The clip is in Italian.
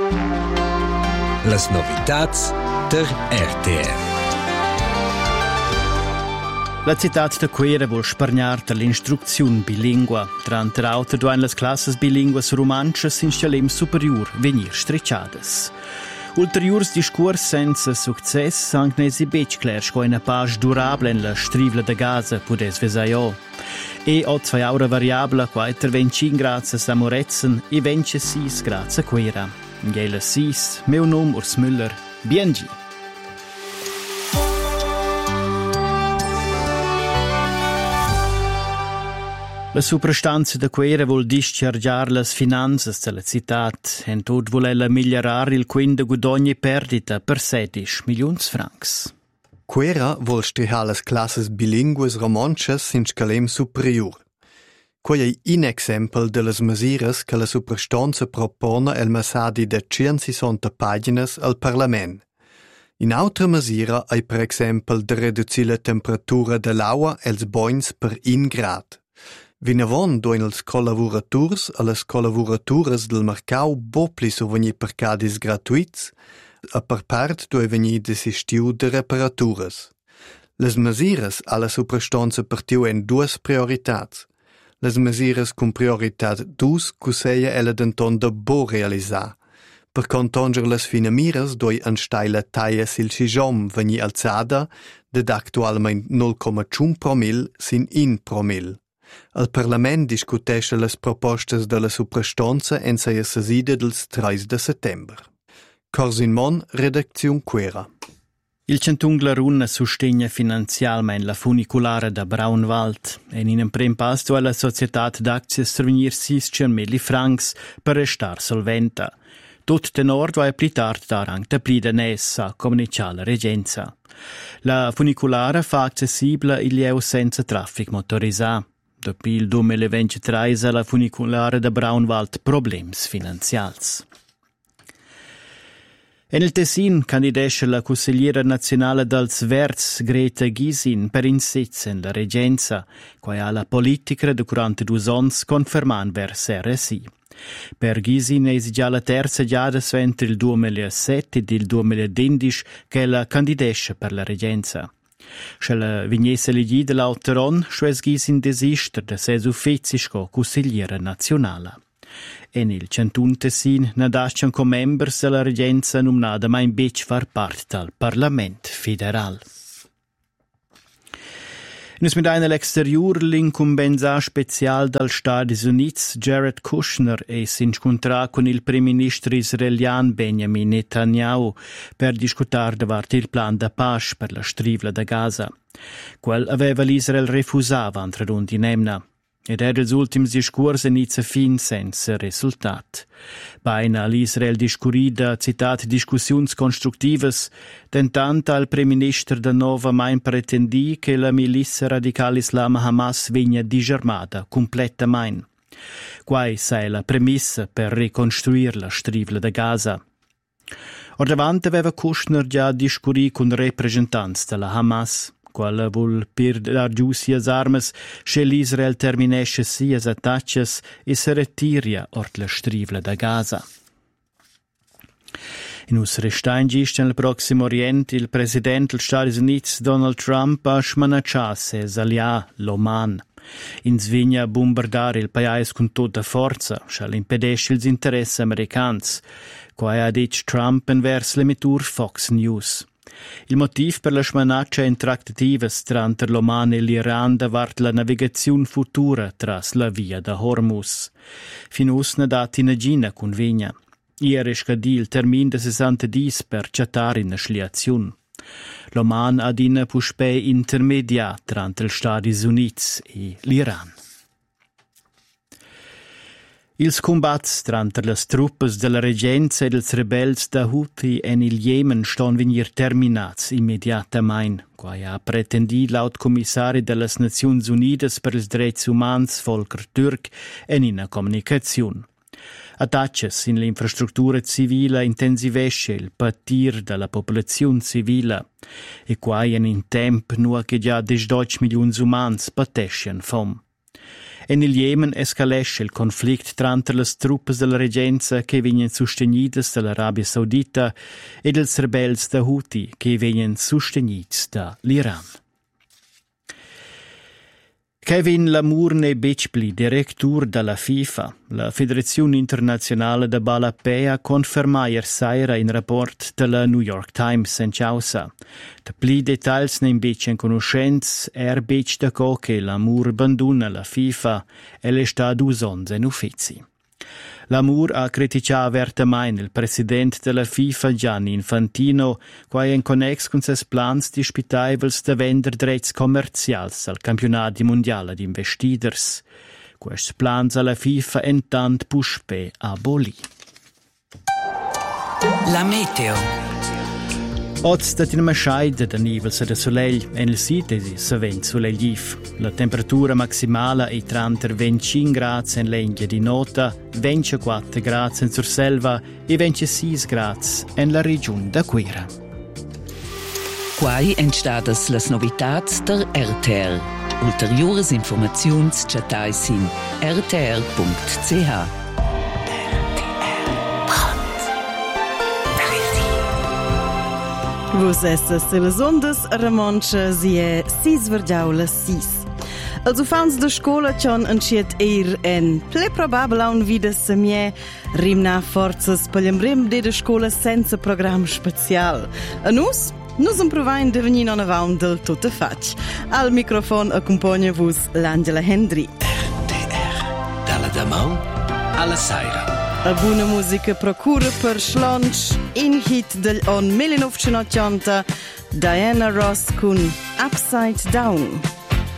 Las novitats der RTR. La città de Quera vuol spargnar l'instruzione bilingua. Trante auto duan las classes bilinguas romances in scialem superior venir strecciadas. Ulteriors discurs senza success anche nesi bec clair sco una page durable in la strivla de Gaza pudes vesaio. E o 2 euro variabla qua intervencin grazie a Moretzen e 26 grazie a Quera. Gela 6, meu nome Urs Müller, BNG. La suprastanza de Quera vuol dischargiar las finanzas della città en tot vuol ella migliorar il quinto guadagni perdita per 16 milioni francs. Quera vuol strihar las classes bilingues romanches in scalem superior. Quei è un exempel de las mesiras che la suprastanza propone el messadi de 160 paginas al Parlament. In altra mesira è per exempel de reducir la temperatura dell'aua els boins per 1 grad. Vinavon doin els collaboraturs e les collaboraturas del mercau bopli sovvenir per cadis gratuits e per part doi venir desistiu de reparaturas. Les mesiras alla suprastanza partiu en 2 prioritats. Les mesiras con prioritat 2 cuseia ella denton de bo realisar. Per contonger les finamiras doi en staila taia sil sijom venir alzada ded actualmein 0,1 promil sin 1 promil. Il Parlament discutesce le propostas della suprastanza en sia sesida dels 3 de settembre. Corsin Mon, redazione Quera. Il centungla Runna sostegna finanzialmente la funiculare da Braunwald e in un prim passo alla società d'aczie strvenir 600.000 francs per restar solventa. Tot tenor va pli tard dar anche da pli danessa comunicare la regenza. La funiculare fa accessibile il lieu senza traffic motorizzato. Dopo il 2023 la funiculare da Braunwald problems finanzials. En il Tessin candidesce la consigliera nazionale dels Verts Greta Gysin per insezza in la regenza, quai ha la politica de 42 ans conferman vers RSI. Per Gysin è già la terza giada sventre il 2007 ed il 2015 che la candidesce per la regenza. Se la vignesse elegida l'autoron, schwes Gysin desister de ses ufficis co consigliera nazionale. En il Centun Tessin nadascian co members della regenza numnada ma in bec far part dal Parlament federal. Nus mit einer l'exterior l'incumbenza special dal Stati Units Jared Kushner e s'incontrà con il primo ministro israelian Benjamin Netanyahu per discutar davart il plan da pace per la strivla da Gaza. Quel aveva l'Israel refusava antradun in emna. Ed era els ultims discurs inizia fin senza resultat. Baina l'Israel discurida citat discussions constructivas, tentant al premiminister da nova main pretendi che la milizia radical islama Hamas vigna disarmata completamente. Quai sei la premissa per ricostruir la strivla da Gaza. Or davant aveva Kushner già discurì con rappresentanti della Hamas, quale vuol per dar giù sias armas, se l'Israel terminesce sias attaccias e se retiria ort la strivla da Gaza. In us restangist nel Prossimo Oriente il presidente degli Stati Uniti Donald Trump ha smanacciato ses alià l'Oman. In svigna bombardare il paese con tutta forza, se impedisce gli interessi americani, quai ha detto Trump invers l'emitur Fox News. Il motiv per la smanaccia in trattativas tra l'Oman e l'Iran davart la navigazione futura tras la via da Hormuz. Finus na dati na gina convegna. Ieri scadì il termin de 60 dis per chattare in sliazione. L'Oman ha dina puspe intermedia tra gli Stati Uniti e l'Iran. Ils combats tra le truppe della regenza e dels rebels da Houthi en il Yemen ston venir terminats immediatamente, quai ha pretendi laut commissari delle Nazioni Unite per ils drets umans Volker Türk en in comunicazione. Attacches in l'infrastruttura civile intensivesce il patir della popolazione civile e quai en in temp nua che già 18 milioni umans patescian fom. En il Yemen escalesce il conflict tra le truppe della regenza che vengono sostenute dall'Arabia Saudita e dels rebels da Houthi che vengono sostenuti dall'Iran. Kevin Lamourne Becpli, direttur della FIFA, la Federazione Internazionale de Ballapea, conferma ieri sera in rapport della New York Times en Chausa. De pli dettagls ne invece in conoscenza bec da co che Lamour abbandona la FIFA e le sta usando in uffizi. Lamour ha criticato apertamente il presidente della FIFA Gianni Infantino, che in connex con ses plans disputaivels de vender drets commercials al campionato mondiale di investiders. Questi plans alla FIFA intant puspè aboli. La meteo. Oggi da in maschaida da nivels da soleil e nel sito se vent solegliv. La temperatura maximale è tra 25 gradi in Lenghia di Nota, 24 gradi in Surselva e 26 gradi in la regione da Quera. Quai entstadas las novitats der RTR. Ulteriores informaziuns chatais in rtr.ch. Vos estas de las ondas Ramonches e 6 vergiaulas 6. Els ufans de scola c'han enciet en ple probabel un vida semie rimna forzas pagliamrem de scola senza program special. A nus improvain de venir non avant del tot fac. Al microfon accompagna vos l'Angela Hendry. RTR. Dalla Damau alla Saira. A buona musica procura per Schlonch in hit degli anni 1980 Diana Ross con Upside Down.